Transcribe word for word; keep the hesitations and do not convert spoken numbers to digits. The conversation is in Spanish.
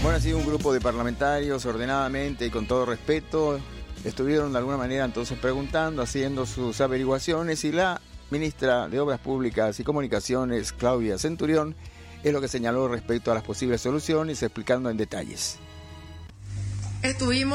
Bueno, así un grupo de parlamentarios ordenadamente y con todo respeto estuvieron de alguna manera entonces preguntando, haciendo sus averiguaciones, y la ministra de Obras Públicas y Comunicaciones, Claudia Centurión, es lo que señaló respecto a las posibles soluciones, explicando en detalles. Estuvimos